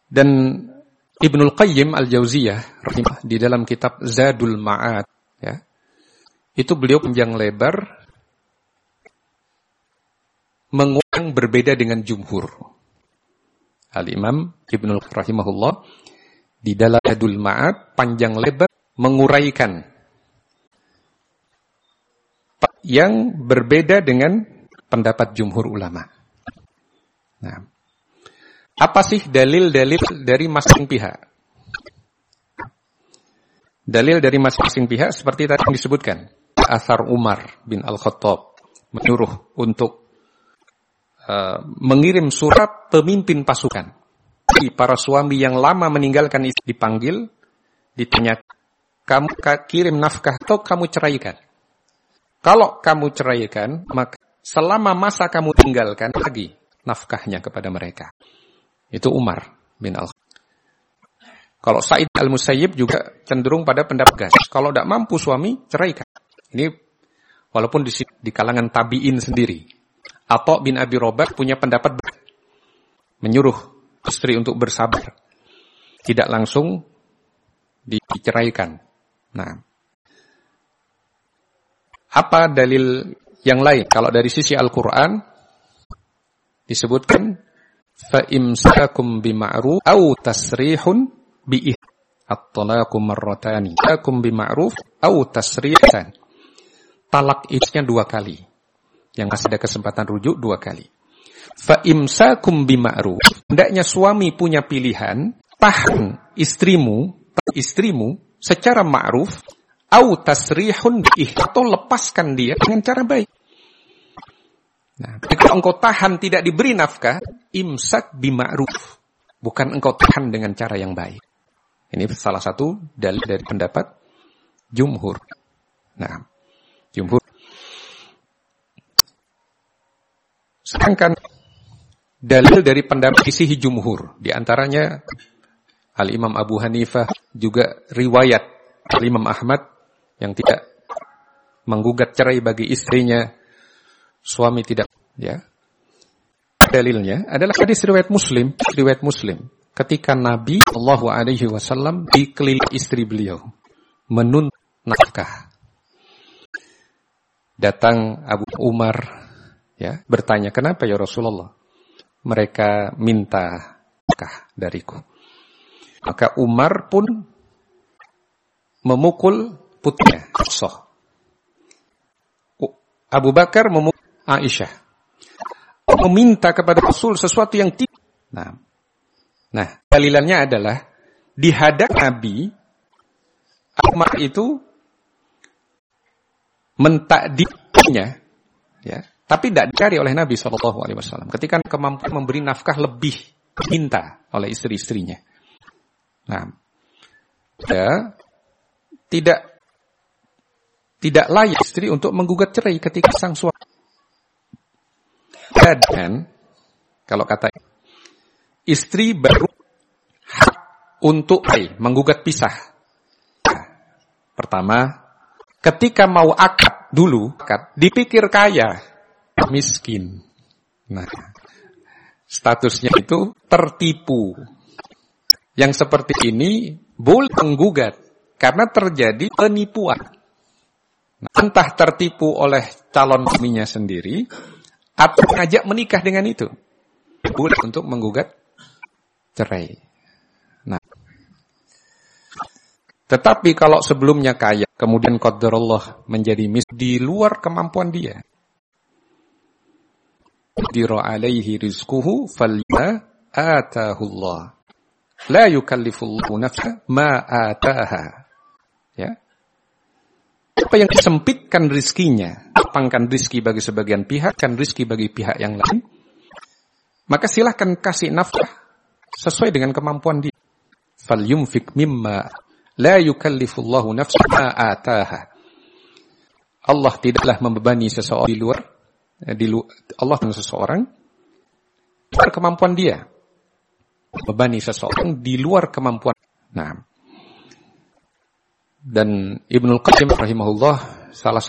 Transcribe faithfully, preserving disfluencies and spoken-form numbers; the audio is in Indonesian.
Dan Ibnul Qayyim Al-Jauziyah di dalam kitab Zadul Ma'ad, ya, itu beliau panjang lebar mengulang berbeda dengan jumhur. Al-Imam Ibnul rahimahullah di dalam Zadul Ma'ad panjang lebar menguraikan yang berbeda dengan pendapat jumhur ulama. Nah, apa sih dalil-dalil dari masing-masing pihak? Dalil dari masing-masing pihak seperti tadi yang disebutkan. Athar Umar bin Al-Khattab menyuruh untuk uh, mengirim surat pemimpin pasukan. Jadi para suami yang lama meninggalkan istri dipanggil, ditanya, kamu kirim nafkah atau kamu ceraikan? Kalau kamu ceraikan, maka selama masa kamu tinggalkan lagi nafkahnya kepada mereka. Itu Umar bin Al-Khattab. Kalau Sa'id Al-Musayyib juga cenderung pada pendapat gas. Kalau tidak mampu suami, ceraikan. Ini walaupun di, di kalangan tabi'in sendiri. Atha bin Abi Rabah punya pendapat menyuruh istri untuk bersabar. Tidak langsung diceraikan. Nah, apa dalil yang lain? Kalau dari sisi Al-Quran disebutkan فَإِمْسَاكُمْ بِمَعْرُوفٍ أَوْ تَسْرِيحٌ بِإِحْسَانٍ الطَّلَاقُ مَرَّتَانِ فَإِمْسَاكُمْ بِمَعْرُوفٍ أَوْ تَسْرِيحٌ. Talak isnya dua kali. Yang masih ada kesempatan rujuk dua kali. فَإِمْسَاكُمْ بِمَعْرُوفٍ. Hendaknya suami punya pilihan, tahan istrimu, istrimu secara ma'ruf, أَوْ تَسْرِيحٌ بِإِحْسَانٍ. Atau lepaskan dia dengan cara baik. Nah, ketika engkau tahan tidak diberi nafkah, imsak bima'ruf. Bukan engkau tahan dengan cara yang baik. Ini salah satu dalil dari pendapat jumhur. Nah, jumhur. Sedangkan dalil dari pendapat isi jumhur, di antaranya Al-Imam Abu Hanifah, juga riwayat Al-Imam Ahmad yang tidak menggugat cerai bagi istrinya, suami tidak, ya. Dalilnya adalah hadis riwayat Muslim, riwayat Muslim. Ketika Nabi Shallallahu Alaihi Wasallam dikelilingi istri beliau, menuntut nafkah. Datang Abu Umar, ya, bertanya, kenapa ya Rasulullah? Mereka minta nafkah dariku. Maka Umar pun memukul putrinya, Hafsah. Abu Bakar memukul Aisyah, meminta kepada Rasul sesuatu yang tidak. Nah, nah, dalilannya adalah di hadapan Nabi, Umar itu mentakdirnya, ya, tapi tidak dicari oleh Nabi Shallallahu Alaihi Wasallam. Ketika kemampuan memberi nafkah lebih minta oleh istri-istrinya. Nah, ya, tidak tidak layak istri untuk menggugat cerai ketika sang suami. Dan kalau kata istri baru hak untuk ay, menggugat pisah. Nah, pertama, ketika mau akad dulu, akad, dipikir kaya, miskin. Nah, statusnya itu tertipu. Yang seperti ini boleh menggugat karena terjadi penipuan. Nah, entah tertipu oleh calon suaminya sendiri atau mengajak menikah dengan itu, boleh untuk menggugat cerai. Nah, tetapi kalau sebelumnya kaya, kemudian qadarullah menjadi miskin di luar kemampuan dia, qadira alaihi rizquhu falya atahullah, la yukallifullahu nafsan ma ataha. Ya. Apa yang disempitkan rizkinya, lapangkan rizki bagi sebagian pihak, kan rizki bagi pihak yang lain, maka silahkan kasih nafkah sesuai dengan kemampuan dia. Falyumfik mimma la yukallifullahu nafsan ma ataha. Allah tidaklah membebani seseorang di luar, di luar Allah dan seseorang di luar kemampuan dia. Membebani seseorang di luar kemampuan. Nah, dan Ibnul Qayyim rahimahullah salah